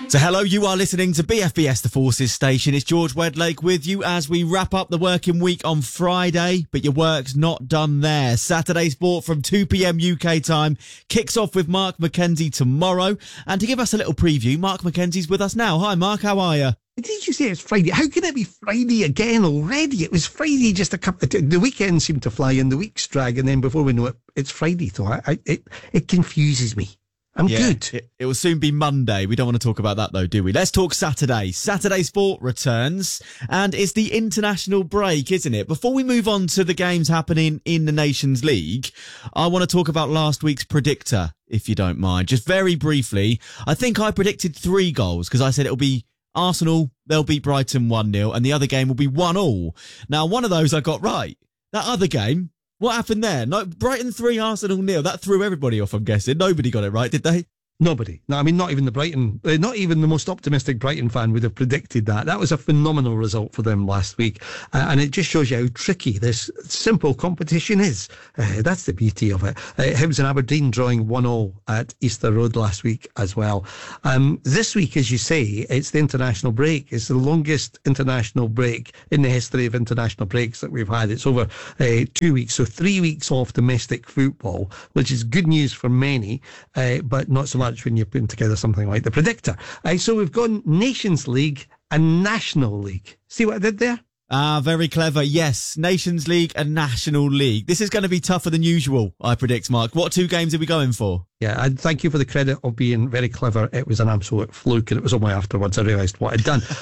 So hello, you are listening to BFBS, the Forces Station. It's George Wedlake with you as we wrap up the working week on Friday, but your work's not done there. Saturday Sport from 2 p.m. UK time kicks off with Mark McKenzie tomorrow. And to give us a little preview, Mark McKenzie's with us now. Hi, Mark. How are you? Did you say it's Friday? How can it be Friday again already? It was Friday just a couple of the weekend seemed to fly and the weeks drag, and then before we know it, it's Friday. So it confuses me. I'm good. It will soon be Monday. We don't want to talk about that though, do we? Let's talk Saturday. Saturday Sport returns, and it's the international break, isn't it? Before we move on to the games happening in the Nations League, I want to talk about last week's predictor, if you don't mind. Just very briefly, I think I predicted 3 goals because I said it'll be Arsenal, they'll beat Brighton 1-0, and the other game will be 1-1. Now, one of those I got right. That other game, what happened there? No, Brighton 3, Arsenal 0. That threw everybody off, I'm guessing. Nobody got it right, did they? Nobody. No, I mean, not even not even the most optimistic Brighton fan would have predicted that. That was a phenomenal result for them last week. And it just shows you how tricky this simple competition is. That's the beauty of it. Hibs and Aberdeen drawing 1-1 at Easter Road last week as well. This week, as you say, it's the international break. It's the longest international break in the history of international breaks that we've had. It's over 2 weeks. So 3 weeks off domestic football, which is good news for many, but not so much when you're putting together something like the predictor. So we've gone Nations League and National League. See what I did there? Very clever. Yes, Nations League and National League. This is going to be tougher than usual, I predict, Mark. What 2 games are we going for? Yeah, and thank you for the credit of being very clever. It was an absolute fluke, and it was only afterwards I realised what I'd done.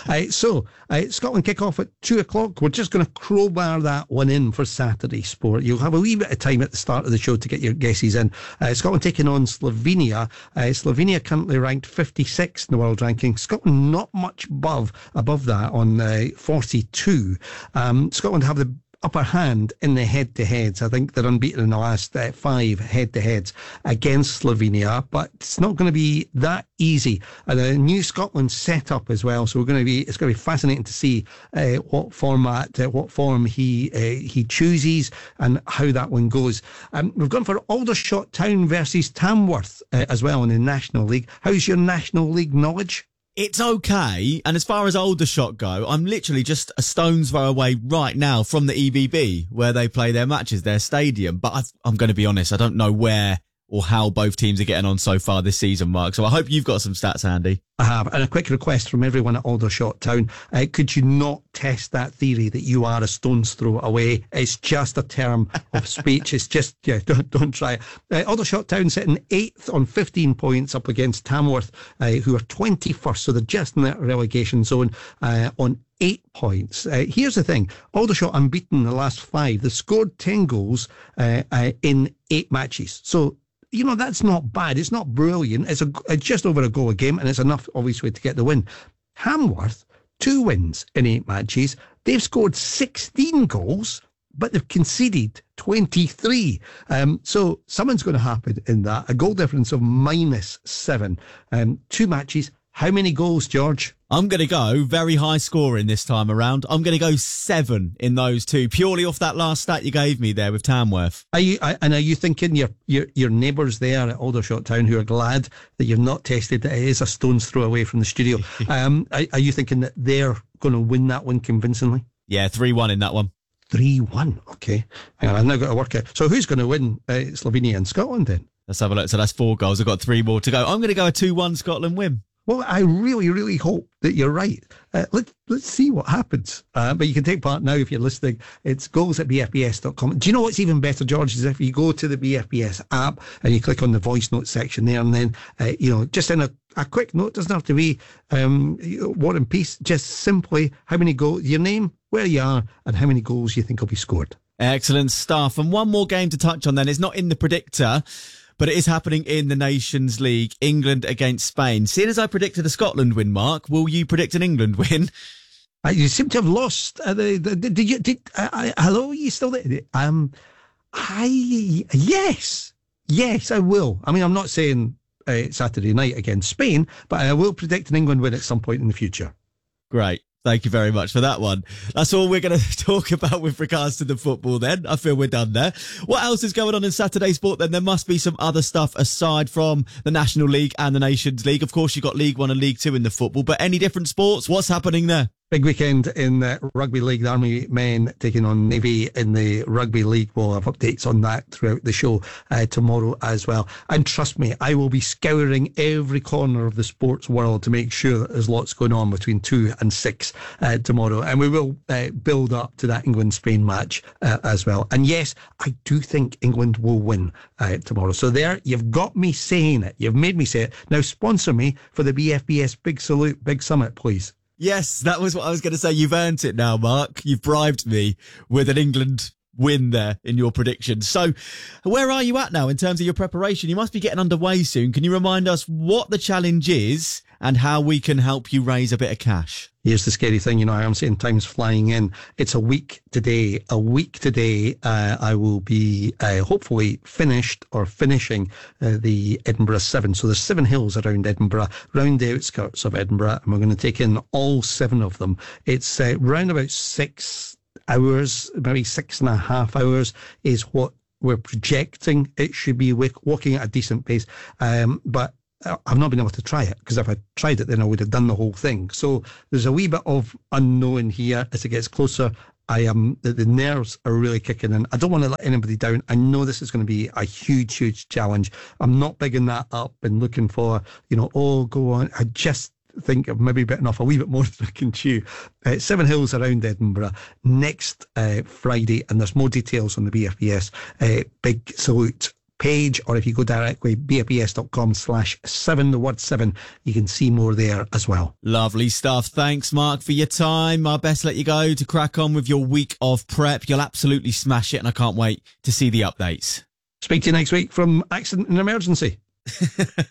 Scotland kick off at 2:00. We're just going to crowbar that one in for Saturday Sport. You'll have a wee bit of time at the start of the show to get your guesses in. Scotland taking on Slovenia. Slovenia currently ranked 56 in the world ranking. Scotland not much above that on 42. Scotland have the upper hand in the head-to-heads. I think they're unbeaten in the last 5 head-to-heads against Slovenia, but it's not going to be that easy. And a new Scotland set up as well, so it's going to be fascinating to see what form he chooses and how that one goes. We've gone for Aldershot Town versus Tamworth as well in the National League. How's your National League knowledge? It's okay. And as far as Aldershot go, I'm literally just a stone's throw away right now from the EBB where they play their matches, their stadium. But I'm going to be honest, I don't know where or how both teams are getting on so far this season, Mark. So I hope you've got some stats handy. I have. And a quick request from everyone at Aldershot Town. Could you not test that theory that you are a stone's throw away? It's just a term of speech. It's just, don't try it. Aldershot Town sitting 8th on 15 points up against Tamworth, who are 21st. So they're just in that relegation zone on 8 points. Here's the thing. Aldershot unbeaten in the last 5. They've scored 10 goals in 8 matches. So, that's not bad. It's not brilliant. It's just over a goal a game, and it's enough, obviously, to get the win. Hamworth, 2 wins in 8 matches. They've scored 16 goals, but they've conceded 23. So something's going to happen in that. A goal difference of -7. 2 matches. How many goals, George? I'm going to go very high scoring this time around. I'm going to go 7 in those 2, purely off that last stat you gave me there with Tamworth. Are you thinking your neighbours there at Aldershot Town who are glad that you've not tested that it is a stone's throw away from the studio? Are you thinking that they're going to win that one convincingly? Yeah, 3-1 in that one. 3-1, okay. Hang on, I've now got to work out. So who's going to win Slovenia and Scotland then? Let's have a look. So that's 4 goals. I've got 3 more to go. I'm going to go a 2-1 Scotland win. Well, I really, really hope that you're right. Let's see what happens. But you can take part now if you're listening. It's goals@bfbs.com. Do you know what's even better, George, is if you go to the BFBS app and you click on the voice note section there, and then, just in a quick note, doesn't have to be War and Peace, just simply how many goals, your name, where you are, and how many goals you think will be scored. Excellent stuff. And one more game to touch on then. It's not in the predictor, but it is happening in the Nations League, England against Spain. Seeing as I predicted a Scotland win, Mark, will you predict an England win? You seem to have lost. Hello, are you still there? Yes, I will. I mean, I'm not saying Saturday night against Spain, but I will predict an England win at some point in the future. Great. Thank you very much for that one. That's all we're going to talk about with regards to the football then. I feel we're done there. What else is going on in Saturday sport then? There must be some other stuff aside from the National League and the Nations League. Of course, you've got League One and League Two in the football, but any different sports? What's happening there? Big weekend in the rugby league. The Army men taking on Navy in the rugby league. We'll have updates on that throughout the show tomorrow as well. And trust me, I will be scouring every corner of the sports world to make sure that there's lots going on between 2 and 6 tomorrow. And we will build up to that England-Spain match as well. And yes, I do think England will win tomorrow. So there, you've got me saying it. You've made me say it. Now sponsor me for the BFBS Big Salute, Big Summit, please. Yes, that was what I was going to say. You've earned it now, Mark. You've bribed me with an England win there in your predictions. So where are you at now in terms of your preparation? You must be getting underway soon. Can you remind us what the challenge is and how we can help you raise a bit of cash? Here's the scary thing, I'm saying time's flying in. It's a week today. I will be hopefully finishing the Edinburgh 7. So there's 7 hills around Edinburgh, around the outskirts of Edinburgh, and we're going to take in all 7 of them. It's round about 6 hours, maybe 6.5 hours is what we're projecting. It should be walking at a decent pace, but I've not been able to try it, because if I tried it, then I would have done the whole thing. So there's a wee bit of unknown here as it gets closer. The nerves are really kicking in. I don't want to let anybody down. I know this is going to be a huge challenge. I'm not bigging that up and looking for, go on. I just think of maybe biting off a wee bit more than I can chew. 7 hills around Edinburgh next Friday, and there's more details on the BFBS Big Salute page, or if you go directly bfbs.com/7, the word 7, you can see more there as well. Lovely stuff. Thanks, Mark, for your time. I best let you go to crack on with your week of prep. You'll absolutely smash it, and I can't wait to see the updates. Speak to you next week from Accident and Emergency.